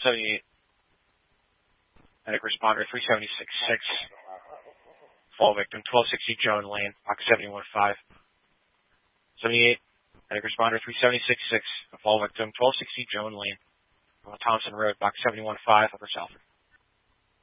78. Medic responder 3766. Fall victim 1260 Joan Lane, box 715. 78. Medic responder 3766. Fall victim 1260 Joan Lane, Thompson Road, box 715, Upper Salford.